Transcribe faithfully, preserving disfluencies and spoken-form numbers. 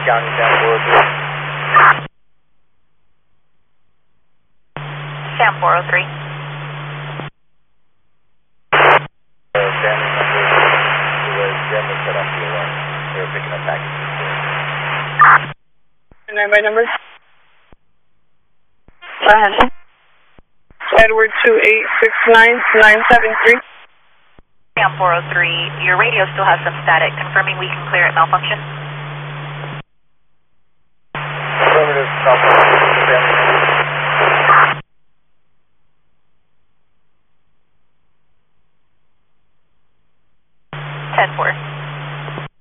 County, Sam four oh three. Sam four oh three. Uh, Sam number, it was Jim was set off the alarm. They were picking up packages. And then my number? Go ahead. Edward two eight six nine nine seven three. Sam four oh three, your radio still has some static, confirming we can clear it malfunction.